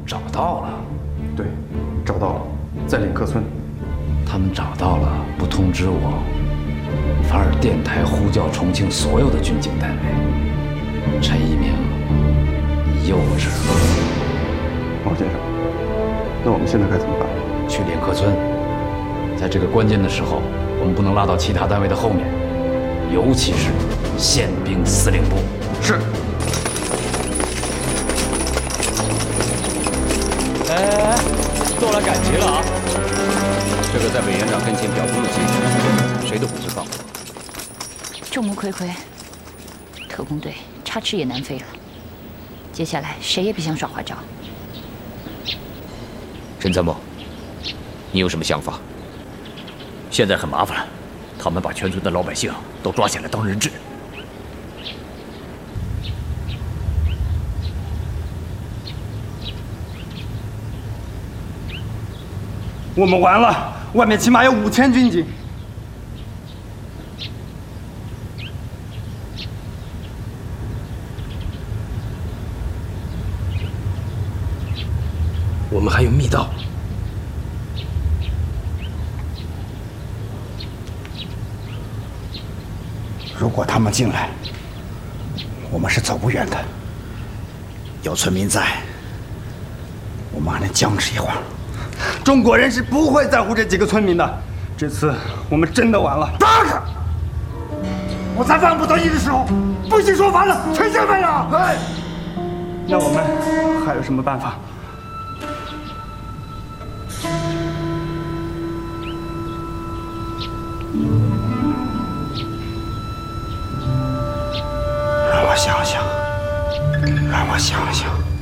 找到了。 对，找到了，在领克村。 他们找到了，不通知我，反而电台呼叫重庆所有的军警单位。陈一鸣，你幼稚了。 王先生，那我们现在该怎么办？ 去领克村，在这个关键的时候，我们不能拉到其他单位的后面，尤其是宪兵司令部。 是。 哎，做了赶集了啊！这个在委员长跟前表功的情形，谁都不会放过。 众目睽睽，特工队插翅也难飞了。接下来谁也别想耍花招。 陈参谋，你有什么想法？ 现在很麻烦，他们把全村的老百姓都抓起来当人质。 我们完了，外面起码有5000军警。 我们还有密道。 如果他们进来，我们是走不远的。有村民在，我们还能僵持一会儿。 中国人是不会在乎这几个村民的。这次我们真的完了。 放开！我在万不得已的时候，不惜说完了，全先辈了。 哎，那我们还有什么办法？ 让我想想，让我想想。